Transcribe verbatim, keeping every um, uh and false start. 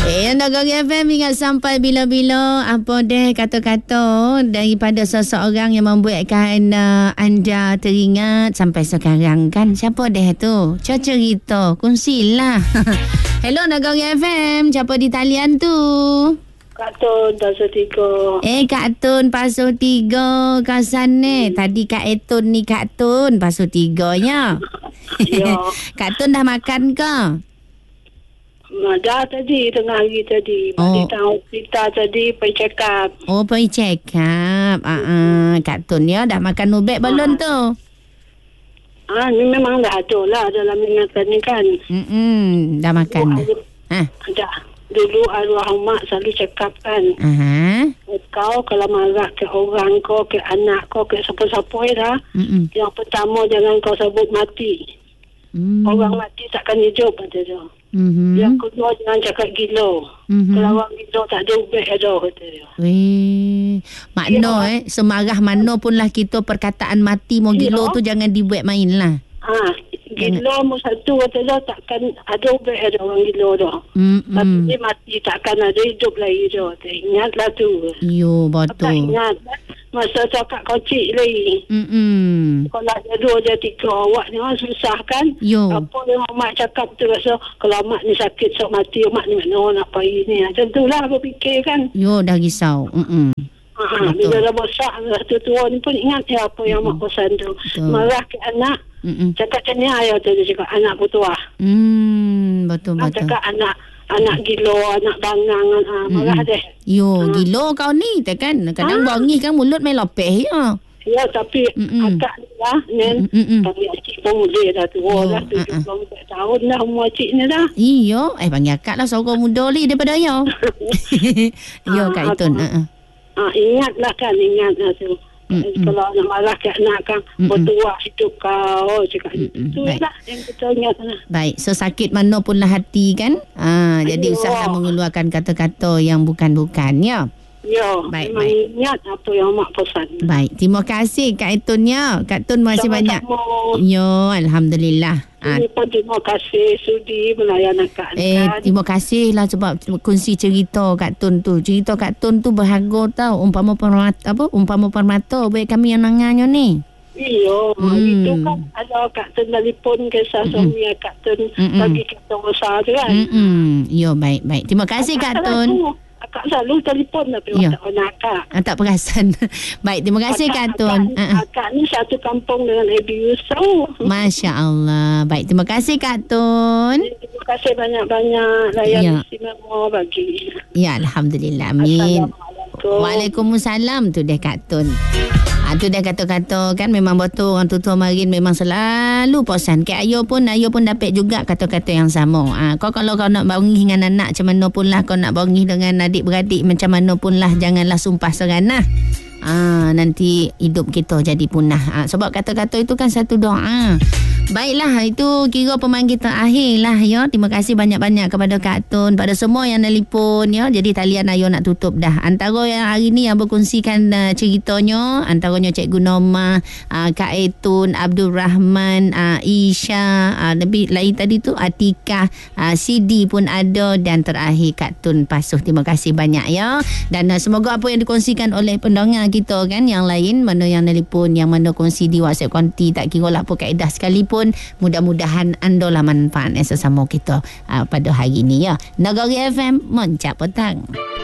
Eh, Nagari F M ingat sampai bila-bila apa deh kata-kata daripada seseorang yang membuatkan uh, anda teringat sampai sekarang kan. Siapa deh tu? Cuba cerita, kongsilah. Hello Nagari F M, siapa di talian tu? Kak Tun, Pasu Tiga. Eh, Kak Tun, Pasu Tiga. Kasan ni. Tadi Kak Etun ni Kak Tun, Pasu Tiga nya. Ya. Kak Tun dah makan ke? Dah tadi, tengah hari tadi. Oh. Balik tahu kita tadi, pergi check up. Oh, pergi check up. Ah, uh, Kak Tun ya, dah makan ubat belum tu? Ah, ni memang dah ada lah dalam ingatan ni kan. Hmm, dah makan dah. Ha. Dah. Dulu arwah mak selalu check up kan. Aha. Kau kalau marah ke orang kau, ke anak kau, ke siapa-siapa dah. Mm-mm. Yang pertama jangan kau sebut mati. Mm. Orang mati takkan hidup kata dia. Mm-hmm. Yang kedua jangan cakap gila. Mm-hmm. Kalau orang gila tak ada ubat ada kata dia. Weh, makna Ya. eh semarah mana pun lah kita perkataan mati mau gila Ya. tu jangan dibuat main lah. Ah, gila mu satu kata dia takkan ada ubat ada orang gila dah. Mm-mm. Tapi dia mati takkan ada hidup lagi dah. Ingatlah tu. Yo, Tak betul. ingat masa cakap kocik lagi. Mm-mm. Kalau ada dua, ada tiga awak ni orang susah kan. Yo. Apa yang mak cakap tu rasa kalau mak ni sakit sok mati mak ni mana orang nak pergi ni. Macam tu lah berfikir kan. Yo, dah risau. Mm-mm. Ha, bila dah besar tu tua ni pun ingat ya apa yang mak pesan tu. Betul. Marah ke anak. Mm-mm. Cakap macam ni ayah tu dia cakap anak putua. Hmm, betul Ha, betul. cakap anak anak gila, anak bangang. Ha, marah deh. Yo, gila kau ni tak kan? Kadang Ah. bangih kan mulut main lopeh ya. Ya, tapi Mm-mm. akak ni lah, Nen, Mm-mm. panggil cik pun muda dah tua Yo, dah, tujuh uh-uh. puluh empat tahun dah umur cik ni dah. Iyo, eh panggil akak lah seorang muda li daripada yo. Yo Ah, Kak Itun. apa? Uh-uh. Ah, ingatlah kan, ingatlah tu. Mm-mm. Kalau nak marah ke anak kan, Mm-mm. bertua hidup kau, cakap Mm-mm. itu Baik. lah yang kita ingat lah. Baik, so sakit mana pun lah hati kan. Ah, jadi Ayo. usaha mengeluarkan kata-kata yang bukan-bukan ya. Ya, Baik, memang baik. ingat apa yang mak pesan. Baik, terima kasih Kak Itun ya. Kak Tun terima kasih banyak. Sama-sama. Yo, alhamdulillah. Ah, Ini pun terima kasih sudi melayan akak ni Eh, kan. terima kasih lah sebab kongsi cerita Kak Tun tu. Cerita Kak Tun tu berharga tau. Umpama permata, apa? Umpama permata buat kami yang nangannya ni. Iya, Hmm. itu kan ada Kak Tun telefon kisah suami Kak Tun Mm-mm. bagi kita usaha tu kan. Hmm, yo baik baik. Terima kasih Kak Tun. Akak selalu telefon tapi Ya. tak pernah akak. Ah, tak perasan. Baik, terima kasih Kak Tun. Akak, Ah, ah. akak ni satu kampung dengan Ebi Yusof. Masya Allah. Baik, terima kasih Kak Tun. Terima kasih banyak-banyak layan Ya. istimewa bagi. Ya, alhamdulillah. Amin. Assalamualaikum. Waalaikumsalam tu dia Kak Tun. Ha, tu dia kata-kata kan memang betul orang tua marin memang selalu posan. Kak Ayo pun Ayo pun dapat juga kata-kata yang sama. Ha, kau kalau kau nak bangih dengan anak macam mana pun lah, kau nak bangih dengan adik-beradik macam mana pun lah, janganlah sumpah seranah. Ah, nanti hidup kita jadi punah. Ah, sebab kata-kata itu kan satu doa. Baiklah, itu kira pemanggil terakhir lah ya. Terima kasih banyak-banyak kepada Kak Tun, pada semua yang nelefon ya. Jadi talian Ayo nak tutup dah. Antara yang hari ni yang berkongsikan uh, ceritanya, antaranya Cikgu Norma, uh, Kak Etun, Abdul Rahman, uh, Isha, uh, lebih lain tadi tu Atika, uh, C D pun ada, dan terakhir Kak Tun Pasuh. Terima kasih banyak ya. Dan uh, semoga apa yang dikongsikan oleh pendengar kita kan yang lain, mana yang nelefon, yang mana kongsi di WhatsApp konti, tak kira lah apa kaedah sekalipun, mudah-mudahan anda lah manfaat sesama kita uh, pada hari ini ya. Nagari F M Moncak Petang.